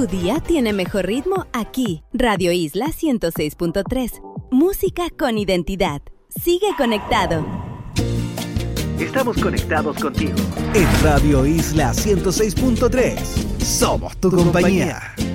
Tu día tiene mejor ritmo aquí. Radio Isla 106.3. Música con identidad. Sigue conectado. Estamos conectados contigo. En Radio Isla 106.3. Somos tu compañía.